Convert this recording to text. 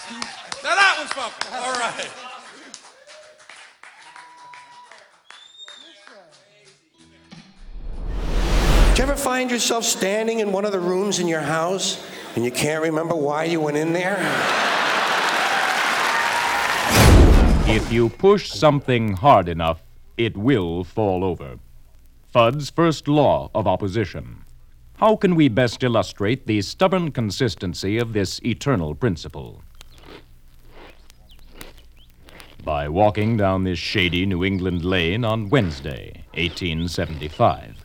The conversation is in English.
Now that was funky. All right. Do you ever find yourself standing in one of the rooms in your house and you can't remember why you went in there? If you push something hard enough, it will fall over. Fudd's first law of opposition. How can we best illustrate the stubborn consistency of this eternal principle? By walking down this shady New England lane on Wednesday, 1875.